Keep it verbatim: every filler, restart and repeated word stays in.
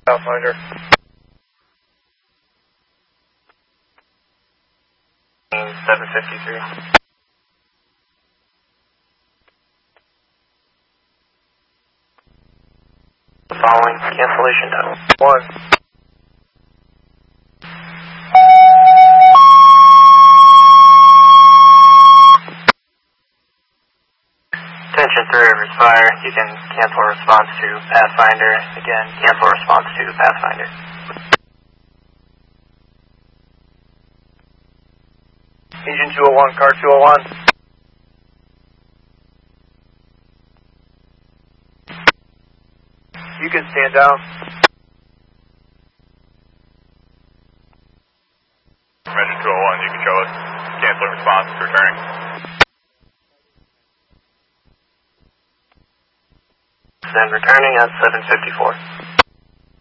Pathfinder. seven fifty-three. The following cancellation time. One. Attention three Rivers Fire. You can cancel response to Pathfinder. Again, cancel response to Pathfinder. Agent two oh one, car two oh one. You can stand down. Mission two oh one, you can show us. Canceling response, returning. Then returning at seven fifty-four.